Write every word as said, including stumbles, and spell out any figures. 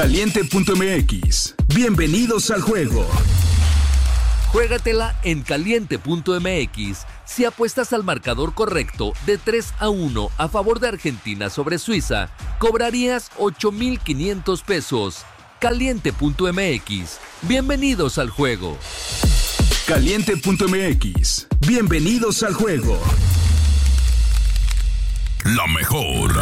Caliente punto m x. Bienvenidos al juego. Juégatela en Caliente punto m x. Si apuestas al marcador correcto de tres a uno a favor de Argentina sobre Suiza, cobrarías ocho mil quinientos pesos. Caliente punto m x. Bienvenidos al juego. Caliente punto m x. Bienvenidos al juego. La mejor.